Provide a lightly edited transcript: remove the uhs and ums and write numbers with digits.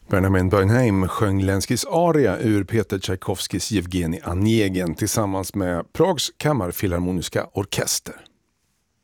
Benjamin Bernheim sjöng Lenskis aria ur Peter Tchaikovskis Jevgenij Onegin tillsammans med Prags kammarfilharmoniska orkester.